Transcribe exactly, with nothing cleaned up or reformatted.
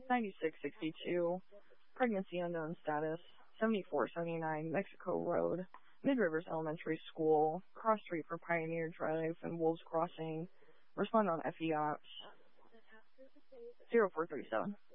ninety-six sixty-two, pregnancy unknown status, seventy-four seventy-nine Mexico Road, Mid Rivers Elementary School, cross street for Pioneer Drive and Wolves Crossing. Respond on F E Ops zero four three seven.